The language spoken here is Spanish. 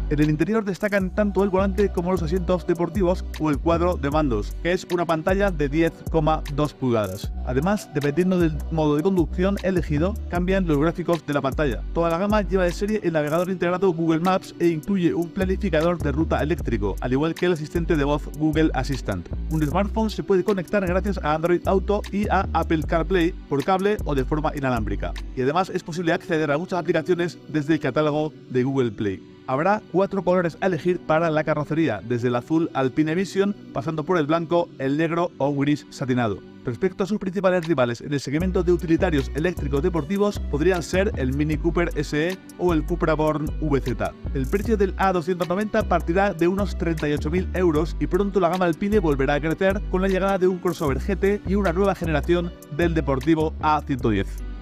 En el interior destacan tanto el volante como los asientos deportivos o el cuadro de mandos, que es una pantalla de 10,2 pulgadas. Además, dependiendo del modo de conducción elegido, cambian los gráficos de la pantalla. Toda la gama lleva de serie el navegador integrado Google Maps e incluye un planificador de ruta eléctrico, al igual que el asistente de voz Google Assistant. Un smartphone se puede conectar gracias a Android Auto y a Apple CarPlay por cable o de forma inalámbrica. Y además es posible acceder a muchas aplicaciones desde el catálogo de Google Play. Habrá 4 colores a elegir para la carrocería, desde el azul Alpine Vision, pasando por el blanco, el negro o gris satinado. Respecto a sus principales rivales en el segmento de utilitarios eléctricos deportivos, podrían ser el Mini Cooper SE o el Cupra Born VZ. El precio del A290 partirá de unos 38.000 euros y pronto la gama Alpine volverá a crecer con la llegada de un crossover GT y una nueva generación del deportivo A110.